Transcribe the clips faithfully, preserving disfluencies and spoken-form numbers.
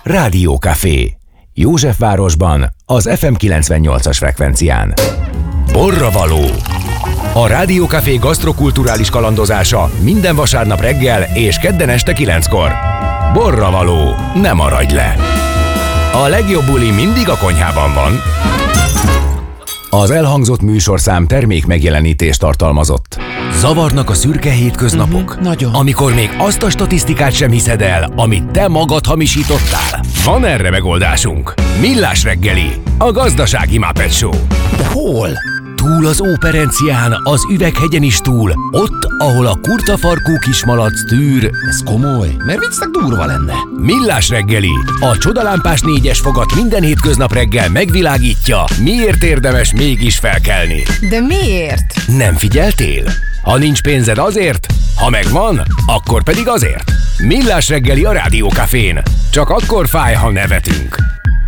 Rádiókafé. Józsefvárosban, az ef em kilencvennyolcas frekvencián. Borravaló. A Rádiókafé gasztrokulturális kalandozása minden vasárnap reggel és kedden este kilenckor. Borravaló. Ne maradj le! A legjobb buli mindig a konyhában van. Az elhangzott műsorszám termék megjelenítést tartalmazott. Zavarnak a szürke hétköznapok? Mm-hmm, nagyon. Amikor még azt a statisztikát sem hiszed el, amit te magad hamisítottál? Van erre megoldásunk. Millás reggeli, a gazdasági Muppet Show. De hol? Túl az Óperencián, az Üveghegyen is túl, ott, ahol a kurtafarkú kismalac tűr. Ez komoly, mert viccnek durva lenne. Millás reggeli, a csodalámpás négyes fogat minden hétköznap reggel megvilágítja, miért érdemes mégis felkelni. De miért? Nem figyeltél? Ha nincs pénzed azért, ha megvan, akkor pedig azért. Millás reggeli a Rádiókafén. Csak akkor fáj, ha nevetünk.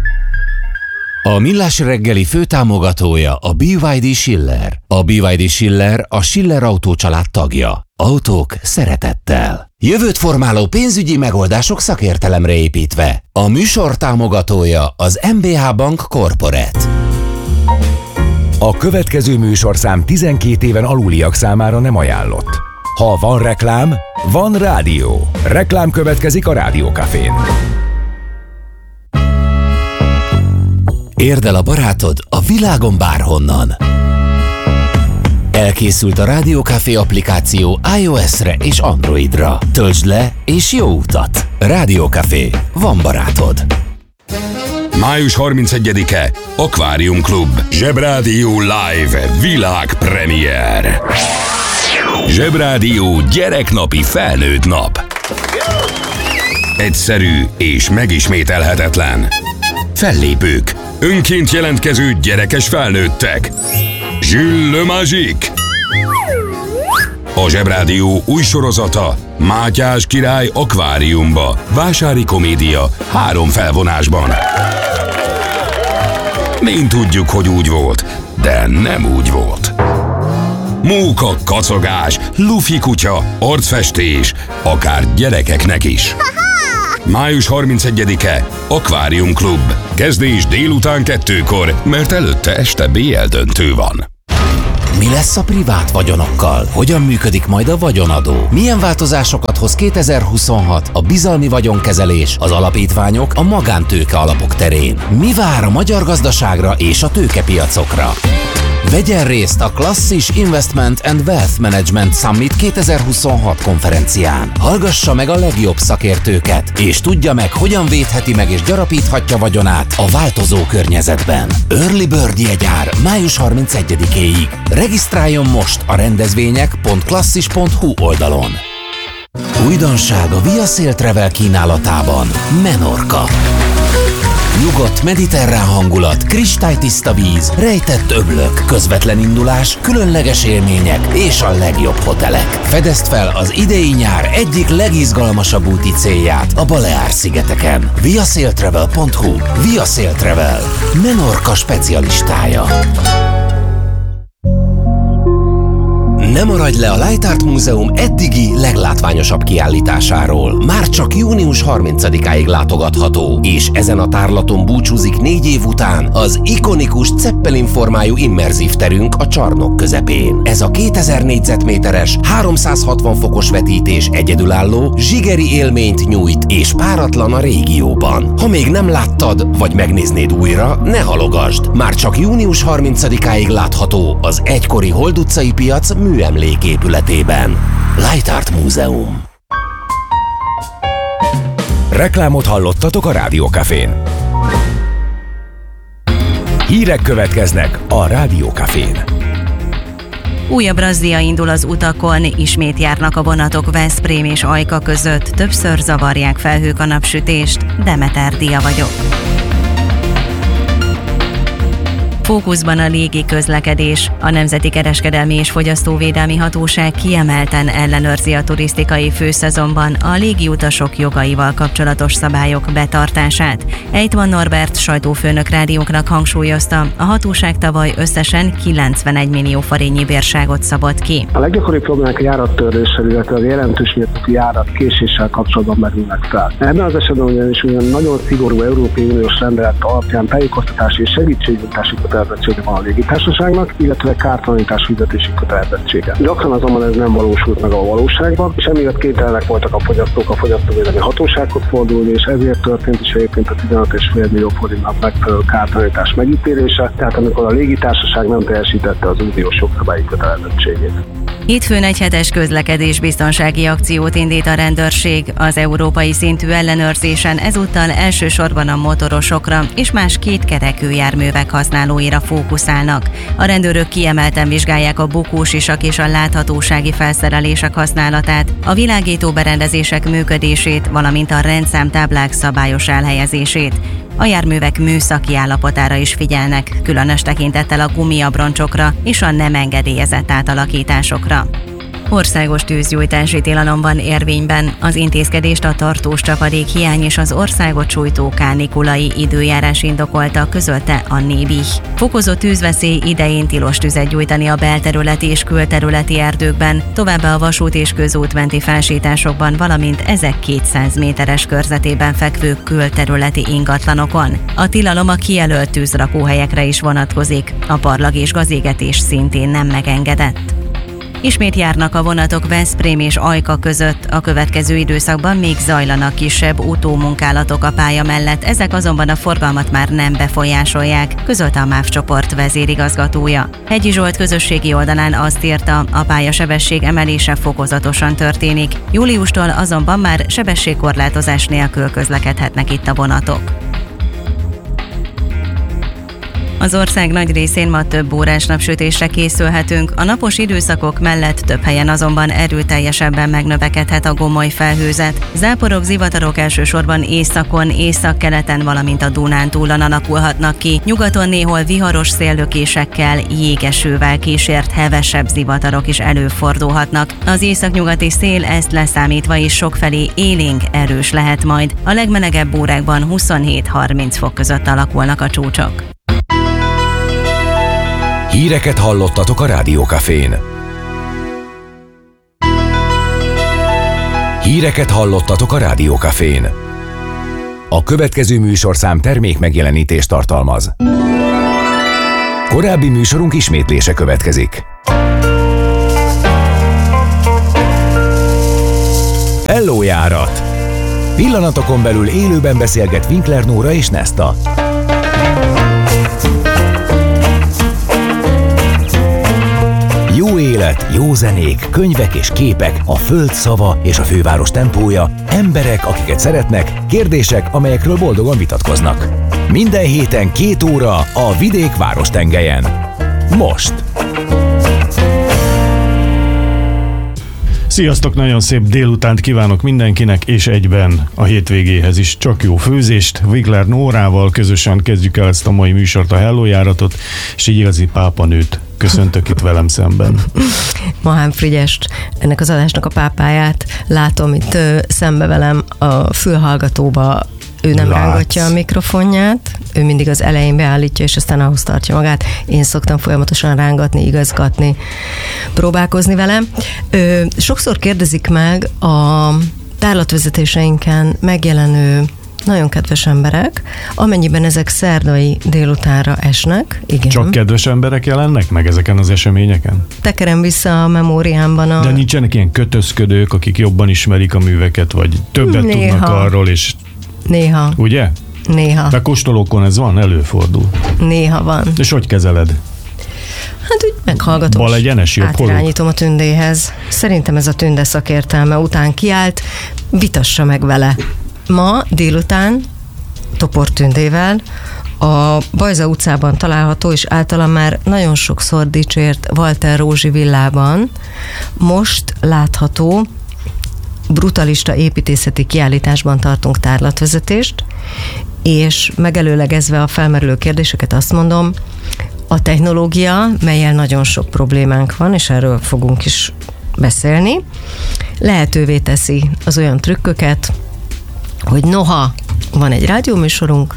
A Millás reggeli főtámogatója a bé vé dé Schiller. A bé vé dé Schiller a Schiller Autó család tagja. Autók szeretettel. Jövőt formáló pénzügyi megoldások szakértelemre építve. A műsor támogatója az em bé há Bank Corporate. A következő műsorszám tizenkét éven aluliak számára nem ajánlott. Ha van reklám, van rádió. Reklám következik a Rádiókafén. Érd el a barátod a világon bárhonnan. Elkészült a Rádiókafé applikáció iOS-re és Androidra. Töltsd le és jó utat! Rádiókafé. Van barátod. május harmincegyedike. Akvárium Klub. Zsebrádió Live. Világpremiér. Zsebrádió gyereknapi felnőtt nap. Egyszerű és megismételhetetlen. Fellépők. Önként jelentkező gyerekes felnőttek. Jules Le Magique. A Zsebrádió új sorozata. Mátyás király akváriumba. Vásári komédia. Három felvonásban. Mind tudjuk, hogy úgy volt, de nem úgy volt. Móka, kacogás, lufi kutya, arcfestés, akár gyerekeknek is. május harmincegyedike. Akvárium Klub. Kezdés délután kettőkor, mert előtte este bé el döntő van. Mi lesz a privát vagyonokkal? Hogyan működik majd a vagyonadó? Milyen változásokat hoz kétezer-huszonhat a bizalmi vagyonkezelés, az alapítványok, a magántőke alapok terén? Mi vár a magyar gazdaságra és a tőkepiacokra? Vegyen részt a Klasszis Investment and Wealth Management Summit kétezer-huszonhat konferencián. Hallgassa meg a legjobb szakértőket, és tudja meg, hogyan védheti meg és gyarapíthatja vagyonát a változó környezetben. Early Bird jegyár május harmincegyedikéig. Regisztráljon most a rendezvények pont klasszis pont hu oldalon. Újdonság a Via Sail Travel kínálatában. Menorca. Nyugodt mediterrán hangulat, kristálytiszta víz, rejtett öblök, közvetlen indulás, különleges élmények és a legjobb hotelek. Fedezd fel az idei nyár egyik legizgalmasabb úti célját a Baleár-szigeteken. via sail travel pont hu. Via Sail Travel. Menorca specialistája. Ne maradj le a Light Art Múzeum eddigi leglátványosabb kiállításáról. Már csak június harmincadikáig látogatható, és ezen a tárlaton búcsúzik négy év után az ikonikus Zeppelin formájú immerzív terünk a csarnok közepén. Ez a kétezer négyzetméteres, háromszázhatvan fokos vetítés egyedülálló, zsigeri élményt nyújt és páratlan a régióban. Ha még nem láttad, vagy megnéznéd újra, ne halogasd. Már csak június harmincadikáig látható az egykori Hold utcai piac műemléképületében. Light Art Múzeum. Reklámot hallottatok a Rádiókafén. Hírek következnek a Rádiókafén. Újabb razzia indul az utakon, ismét járnak a vonatok Veszprém és Ajka között, többször zavarják felhők a napsütést. Demeter Dia vagyok. Fókuszban a légi közlekedés. A Nemzeti Kereskedelmi és Fogyasztóvédelmi Hatóság kiemelten ellenőrzi a turisztikai főszezonban a légiutasok jogaival kapcsolatos szabályok betartását. Ejtman Norbert sajtófőnök rádióknak hangsúlyozta, a hatóság tavaly összesen kilencvenegy millió forintnyi bírságot szabott ki. A leggyakoribb problémák a járattörléssel, illetve a jelentős mértékű járat késéssel kapcsolatban merülnek fel. Ebben az esetben ugyanis ugyan nagyon szigorú Európai Uniós rendelet alapján tájékoztatási és segítségnyújtási kötelezettsége van a légitársaságnak, illetve kártalanítás fizetési kötelezettsége. Gyakran azonban ez nem valósult meg a valóságban, és emiatt kénytelenek voltak a fogyasztók a fogyasztóvédelmi hatósághoz fordulni, és ezért történt is egyébként a tizenöt egész öt millió forintnak megfelelő kártalanítás megítélése, tehát amikor a légitársaság nem teljesítette az uniós jogszabályi kötelezettségét. Hétfőn egy hetes közlekedésbiztonsági akciót indít a rendőrség. Az európai szintű ellenőrzésen ezúttal elsősorban a motorosokra és más kétkerekű járművek használóira fókuszálnak. A rendőrök kiemelten vizsgálják a bukósisak és a láthatósági felszerelések használatát, a világító berendezések működését, valamint a rendszámtáblák szabályos elhelyezését. A járművek műszaki állapotára is figyelnek, különös tekintettel a gumiabroncsokra és a nem engedélyezett átalakításokra. Országos tűzgyújtási tilalom van érvényben. Az intézkedést a tartós csapadék hiány és az országot sújtó kánikulai időjárás indokolta, közölte a Nébi. Fokozott tűzveszély idején tilos tüzet gyújtani a belterületi és külterületi erdőkben, továbbá a vasút és közút menti felsétásokban, valamint ezek kétszáz méteres körzetében fekvő külterületi ingatlanokon. A tilalom a kijelölt tűzrakóhelyekre is vonatkozik, a parlag és gazégetés szintén nem megengedett. Ismét járnak a vonatok Veszprém és Ajka között, a következő időszakban még zajlanak kisebb utómunkálatok a pálya mellett, ezek azonban a forgalmat már nem befolyásolják, közölte a MÁV csoport vezérigazgatója. Hegyi Zsolt közösségi oldalán azt írta, a pályasebesség emelése fokozatosan történik, júliustól azonban már sebességkorlátozás nélkül közlekedhetnek itt a vonatok. Az ország nagy részén ma több órás napsütésre készülhetünk, a napos időszakok mellett több helyen azonban erőteljesebben megnövekedhet a gomoly felhőzet. Záporok, zivatarok elsősorban északon, északkeleten, valamint a Dunántúlon alakulhatnak ki. Nyugaton néhol viharos széllökésekkel, jégesővel kísért hevesebb zivatarok is előfordulhatnak. Az északnyugati szél ezt leszámítva is sokfelé élénk erős lehet majd. A legmelegebb órákban huszonhét-harminc fok között alakulnak a csúcsok. Híreket hallottatok a Rádió Cafén. Híreket hallottatok a Rádió Cafén. A következő műsorszám termék megjelenítést tartalmaz. Korábbi műsorunk ismétlése következik. Hello járat! Pillanatokon belül élőben beszélget Winkler Nóra és Nesta. Jó élet, jó zenék, könyvek és képek, a föld szava és a főváros tempója, emberek, akiket szeretnek, kérdések, amelyekről boldogan vitatkoznak. Minden héten két óra a vidék várostengelyen. Most! Sziasztok, nagyon szép délutánt kívánok mindenkinek, és egyben a hétvégéhez is csak jó főzést. Winkler Nórával közösen kezdjük el ezt a mai műsort, a Hello járatot, és így igazi pápanőt köszöntök itt velem szemben. Mahán Frigyest, ennek az adásnak a pápáját látom itt ö, szembe velem a fülhallgatóba. Ő nem Látsz. rángatja a mikrofonját, ő mindig az elején beállítja, és aztán ahhoz tartja magát. Én szoktam folyamatosan rángatni, igazgatni, próbálkozni vele. Ö, sokszor kérdezik meg a tárlatvezetéseinken megjelenő nagyon kedves emberek, amennyiben ezek szerdai délutánra esnek. Igen. Csak kedves emberek jelennek meg ezeken az eseményeken? Tekerem vissza a memóriámban a... De nincsenek ilyen kötözködők, akik jobban ismerik a műveket, vagy többet Néha. tudnak arról, és... Néha. Ugye? Néha. De kóstolókon ez van? Előfordul. Néha van. És hogy kezeled? Hát úgy meghallgatom. Bal egyenes, jobb holok? Átirányítom a tündéhez. Szerintem ez a tünde szakértelme után kiállt, vitassa meg vele. Ma délután Topor Tündével a Bajza utcában található, és általán már nagyon sokszor dicsért Walter Rózsi villában most látható brutalista építészeti kiállításban tartunk tárlatvezetést, és megelőlegezve a felmerülő kérdéseket azt mondom, A technológia, mellyel nagyon sok problémánk van, és erről fogunk is beszélni, lehetővé teszi az olyan trükköket, hogy noha van egy rádióműsorunk,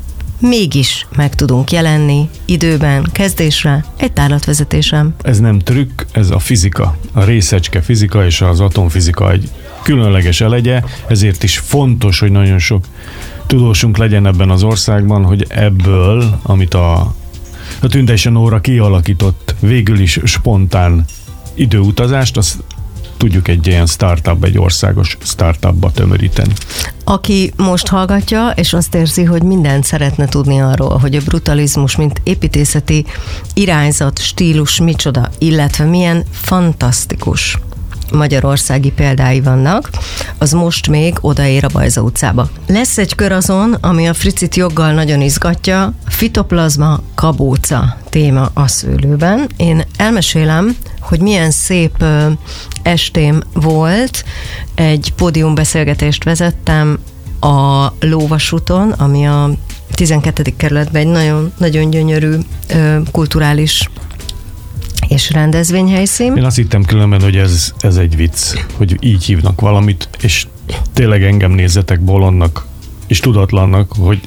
mégis meg tudunk jelenni időben, kezdésre, egy tárlatvezetésem. Ez nem trükk, ez a fizika. A részecske fizika és az atomfizika egy különleges elegye, ezért is fontos, hogy nagyon sok tudósunk legyen ebben az országban, hogy ebből, amit a, a Tündésen óra kialakított végül is spontán időutazást, azt tudjuk egy ilyen startup, egy országos startupba tömöríteni. Aki most hallgatja, és azt érzi, hogy mindent szeretne tudni arról, hogy a brutalizmus, mint építészeti irányzat, stílus micsoda, illetve milyen fantasztikus magyarországi példái vannak, az most még odaér a Bajza utcába. Lesz egy kör azon, ami a Fricit joggal nagyon izgatja, fitoplazma kabóca téma a szőlőben. Én elmesélem, hogy milyen szép estém volt, egy pódiumbeszélgetést vezettem a Lóvasúton, ami a tizenkettedik kerületben egy nagyon, nagyon gyönyörű kulturális és rendezvényhelyszín. Én azt hittem különben, hogy ez, ez egy vicc, hogy így hívnak valamit, és tényleg engem nézzetek bolondnak és tudatlannak, hogy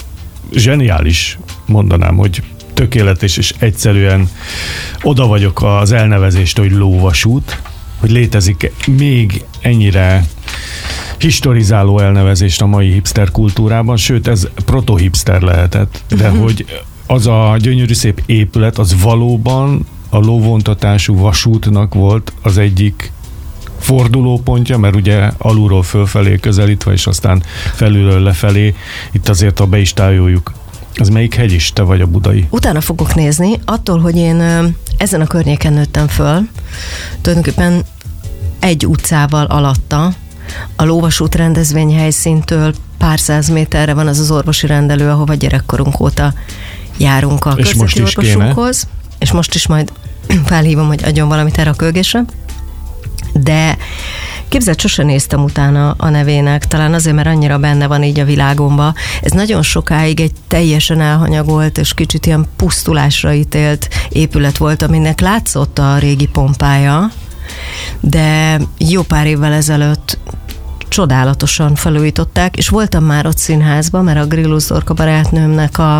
zseniális, mondanám, hogy tökéletes, és egyszerűen oda vagyok az elnevezést, hogy Lóvasút, hogy létezik még ennyire historizáló elnevezést a mai hipster kultúrában, sőt, ez proto-hipster lehetett, de uh-huh. hogy az a gyönyörű szép épület, az valóban a lóvontatású vasútnak volt az egyik fordulópontja, mert ugye alulról fölfelé közelítve, és aztán felülről lefelé, itt azért, ha be is tájoljuk. Az melyik hegy is, te vagy a budai? Utána fogok nézni, attól, hogy én ezen a környéken nőttem föl, tulajdonképpen egy utcával alatta, a Lóvasút rendezvényhelyszíntől pár száz méterre van az az orvosi rendelő, ahova gyerekkorunk óta járunk a körzeti orvosunkhoz, és most is majd felhívom, hogy adjon valamit erre a kölgésre. De képzeld, sose néztem utána a nevének, talán azért, mert annyira benne van így a világomba. Ez nagyon sokáig egy teljesen elhanyagolt és kicsit ilyen pusztulásra ítélt épület volt, aminek látszott a régi pompája, de jó pár évvel ezelőtt csodálatosan felújították, és voltam már ott színházban, mert a Grillus Dorka barátnőmnek a,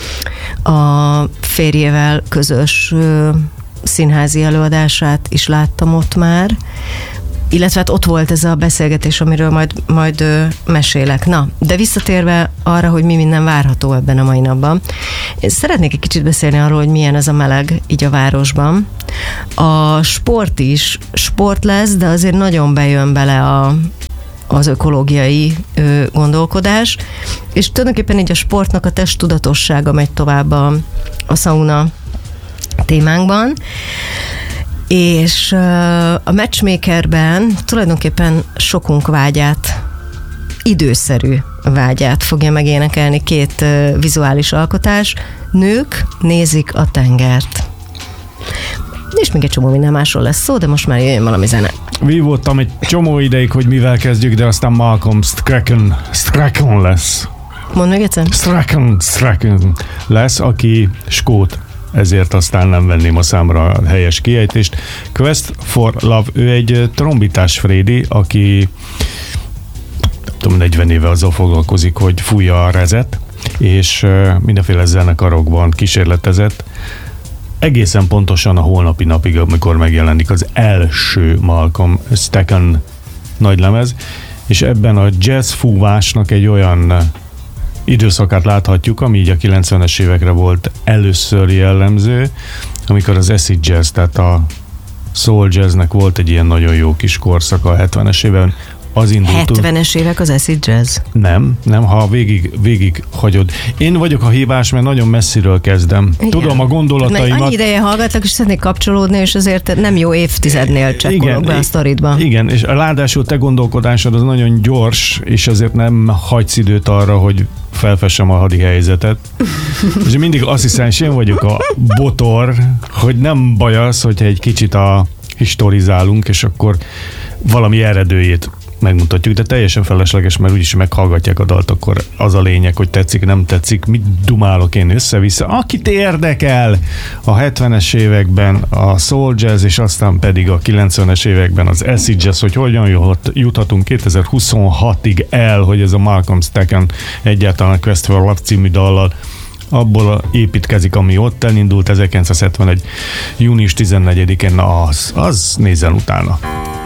a férjével közös ö, színházi előadását is láttam ott már, illetve hát ott volt ez a beszélgetés, amiről majd, majd ö, mesélek. Na, de visszatérve arra, hogy mi minden várható ebben a mai napban, én szeretnék egy kicsit beszélni arról, hogy milyen ez a meleg így a városban. A sport is sport lesz, de azért nagyon bejön bele a az ökológiai ö, gondolkodás, és tulajdonképpen így a sportnak a testtudatossága megy tovább a, a sauna témánkban, és ö, a Matchmakerben tulajdonképpen sokunk vágyát, időszerű vágyát fogja megénekelni két ö, vizuális alkotás. Nők nézik a tengert. És még egy csomó minden másról lesz szó, de most már jöjjön valami zene. Vívottam egy csomó ideig, hogy mivel kezdjük, de aztán Malcolm Strachan, Strachan lesz. Mondd meg egyszer. Strachan, Strachan lesz, aki skót, ezért aztán nem venném a számra a helyes kiejtést. Quest for Love, ő egy trombitás Frédi, aki nem tudom, negyven éve azzal foglalkozik, hogy fújja a rezet, és mindenféle zenekarokban kísérletezett. Egészen pontosan a holnapi napig, amikor megjelenik az első Malcolm Strachan nagylemez, és ebben a jazz fúvásnak egy olyan időszakát láthatjuk, ami így a kilencvenes évekre volt először jellemző, amikor az acid jazz, tehát a soul jazznek volt egy ilyen nagyon jó kis korszaka a hetvenes években. Az indult, hetvenes évek az acid jazz? Nem, nem, ha végig, végig hagyod. Én vagyok a hibás, mert nagyon messziről kezdem. Igen. Tudom a gondolataimat. Annyi ideje hallgatlak, és szeretnék kapcsolódni, és azért nem jó évtizednél csekkolok be a sztoridba. Igen, és ráadásul te gondolkodásod az nagyon gyors, és azért nem hagysz időt arra, hogy felfessem a hadi helyzetet. És mindig azt hiszem, és én vagyok a botor, hogy nem baj az, hogyha egy kicsit a historizálunk, és akkor valami eredőjét megmutatjuk, de teljesen felesleges, mert úgyis meghallgatják a dalt, akkor az a lényeg, hogy tetszik, nem tetszik, mit dumálok én össze-vissza. Akit érdekel a hetvenes években a soul jazz, és aztán pedig a kilencvenes években az acid jazz, hogy hogyan juthatunk kétezer-huszonhatig el, hogy ez a Malcolm Stacken egyáltalán a Quest for Love című dallal abból építkezik, ami ott elindult ezerkilencszázhetvenegy. június tizennegyedikén, az, az nézzen utána.